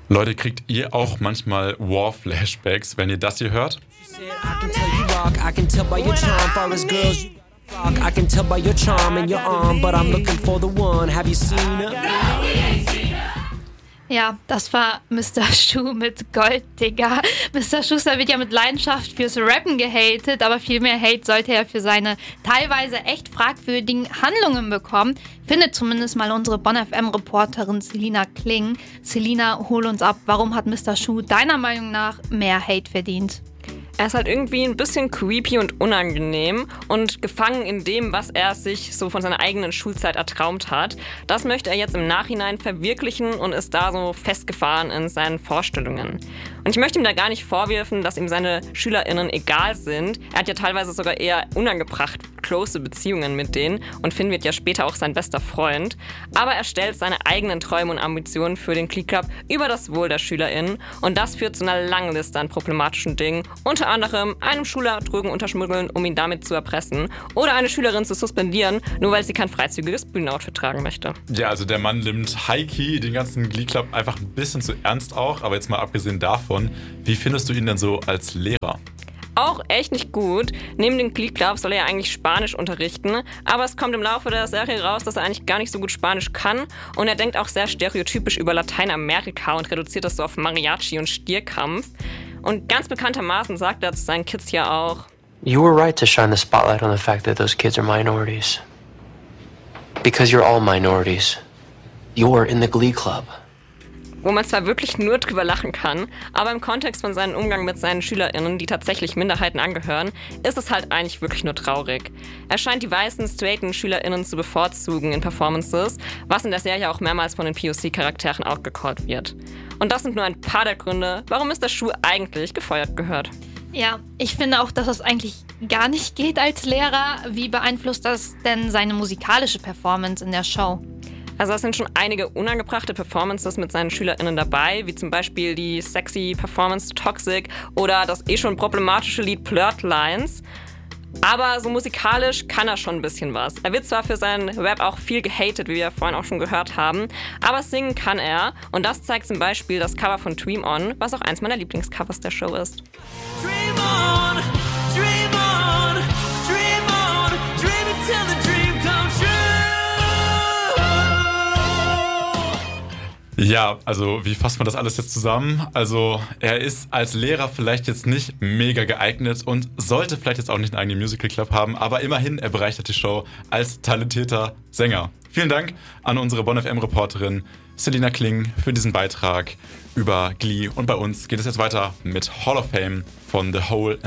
Leute, kriegt ihr auch manchmal War-Flashbacks, wenn ihr das hier hört? I can tell by your charm, far as girls you rock. I can tell by your charm and your arm, but I'm looking for the one. Have you seen her? Ja, das war Mr. Schuh mit Gold, Digga. Mr. Schuster wird ja mit Leidenschaft fürs Rappen gehatet, aber viel mehr Hate sollte er für seine teilweise echt fragwürdigen Handlungen bekommen. Findet zumindest mal unsere Bonn-FM-Reporterin Selina Kling. Selina, hol uns ab. Warum hat Mr. Schuh deiner Meinung nach mehr Hate verdient? Er ist halt irgendwie ein bisschen creepy und unangenehm und gefangen in dem, was er sich so von seiner eigenen Schulzeit ertraumt hat. Das möchte er jetzt im Nachhinein verwirklichen und ist da so festgefahren in seinen Vorstellungen. Und ich möchte ihm da gar nicht vorwerfen, dass ihm seine SchülerInnen egal sind. Er hat ja teilweise sogar eher unangebracht close Beziehungen mit denen und Finn wird ja später auch sein bester Freund. Aber er stellt seine eigenen Träume und Ambitionen für den Glee Club über das Wohl der SchülerInnen und das führt zu einer langen Liste an problematischen Dingen, unter anderem einem Schüler Drogen unterschmuggeln, um ihn damit zu erpressen oder eine Schülerin zu suspendieren, nur weil sie kein freizügiges Bühnenoutfit tragen möchte. Ja, also der Mann nimmt High-Key den ganzen Glee Club einfach ein bisschen zu ernst auch, aber jetzt mal abgesehen davon, wie findest du ihn denn so als Lehrer? Auch echt nicht gut. Neben dem Glee Club soll er ja eigentlich Spanisch unterrichten, aber es kommt im Laufe der Serie raus, dass er eigentlich gar nicht so gut Spanisch kann und er denkt auch sehr stereotypisch über Lateinamerika und reduziert das so auf Mariachi und Stierkampf. Und ganz bekanntermaßen sagt er zu seinen Kids ja auch: You were right to shine the spotlight on the fact that those kids are minorities. Because you're all minorities. You're in the Glee Club. Wo man zwar wirklich nur drüber lachen kann, aber im Kontext von seinem Umgang mit seinen SchülerInnen, die tatsächlich Minderheiten angehören, ist es halt eigentlich wirklich nur traurig. Er scheint die weißen, straighten SchülerInnen zu bevorzugen in Performances, was in der Serie auch mehrmals von den POC-Charakteren auch gecallt wird. Und das sind nur ein paar der Gründe, warum Mr. Schuh eigentlich gefeuert gehört. Ja, ich finde auch, dass das eigentlich gar nicht geht als Lehrer. Wie beeinflusst das denn seine musikalische Performance in der Show? Also es sind schon einige unangebrachte Performances mit seinen SchülerInnen dabei, wie zum Beispiel die sexy Performance Toxic oder das schon problematische Lied Blurred Lines. Aber so musikalisch kann er schon ein bisschen was. Er wird zwar für seinen Rap auch viel gehatet, wie wir vorhin auch schon gehört haben, aber singen kann er und das zeigt zum Beispiel das Cover von Dream On, was auch eins meiner Lieblingscovers der Show ist. Dream on, dream on, dream on, dream until the dream comes true. Ja, also wie fasst man das alles jetzt zusammen? Also er ist als Lehrer vielleicht jetzt nicht mega geeignet und sollte vielleicht jetzt auch nicht einen eigenen Musical Club haben, aber immerhin, er bereichert die Show als talentierter Sänger. Vielen Dank an unsere Bonn-FM-Reporterin Selina Kling für diesen Beitrag über Glee und bei uns geht es jetzt weiter mit Hall of Fame von The Hole